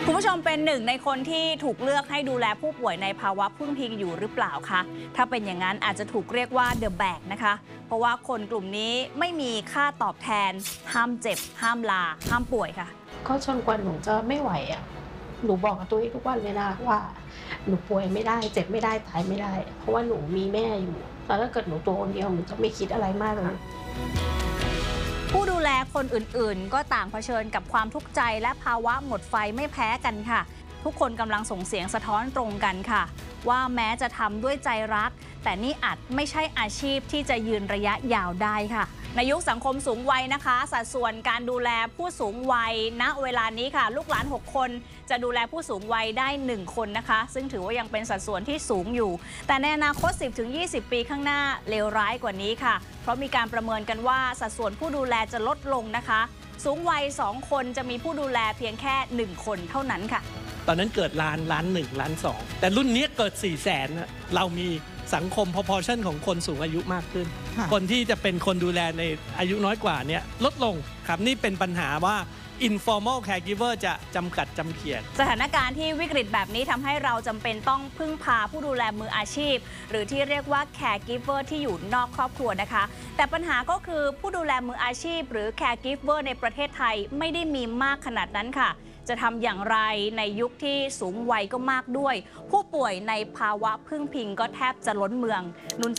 คุณผู้ชมเป็นหนึ่งในคนที่ถูกเลือกให้ดูแลผู้ป่วยในภาวะพึ่งพิงอยู่หรือเปล่าคะถ้าเป็นอย่างนั้นอาจจะถูกเรียกว่าเดอะแบกนะคะเพราะว่าคนกลุ่มนี้ไม่มีค่าตอบแทนห้ามเจ็บห้ามลาห้ามป่วยค่ะก็จนกว่าหนูจะไม่ไหวอ่ะหนูบอกกับตัวเองทุกวันเลยนะว่าหนูป่วยไม่ได้เจ็บไม่ได้ตายไม่ได้เพราะว่าหนูมีแม่อยู่แล้วถ้าเกิดหนูตัวคนเดียวหนูจะไม่คิดอะไรมากเลยผู้ดูแลคนอื่นๆก็ต่างเผชิญกับความทุกข์ใจและภาวะหมดไฟไม่แพ้กันค่ะทุกคนกำลังส่งเสียงสะท้อนตรงกันค่ะว่าแม้จะทำด้วยใจรักแต่นี่อาจไม่ใช่อาชีพที่จะยืนระยะยาวได้ค่ะในยุคสังคมสูงวัยนะคะสัดส่วนการดูแลผู้สูงวัยณเวลานี้ค่ะลูกหลาน6คนจะดูแลผู้สูงวัยได้1คนนะคะซึ่งถือว่ายังเป็นสัดส่วนที่สูงอยู่แต่ในอนาคต 10-20 ปีข้างหน้าเลวร้ายกว่านี้ค่ะเพราะมีการประเมินกันว่าสัดส่วนผู้ดูแลจะลดลงนะคะสูงวัย2คนจะมีผู้ดูแลเพียงแค่1คนเท่านั้นค่ะตอนนั้นเกิดล้าน1 ล้าน 2แต่รุ่นนี้เกิด400,000เรามีสังคม proportion ของคนสูงอายุมากขึ้นคนที่จะเป็นคนดูแลในอายุน้อยกว่านี้ลดลงครับนี่เป็นปัญหาว่า informal caregiver จะจำกัดจำเขียนสถานการณ์ที่วิกฤตแบบนี้ทำให้เราจำเป็นต้องพึ่งพาผู้ดูแลมืออาชีพหรือที่เรียกว่า caregiver ที่อยู่นอกครอบครัวนะคะแต่ปัญหาก็คือผู้ดูแลมืออาชีพหรือ caregiver ในประเทศไทยไม่ได้มีมากขนาดนั้นค่ะจะทำอย่างไรในยุคที่สูงวัยก็มากด้วยผู้ป่วยในภาวะพึ่งพิงก็แทบจะล้นเมือง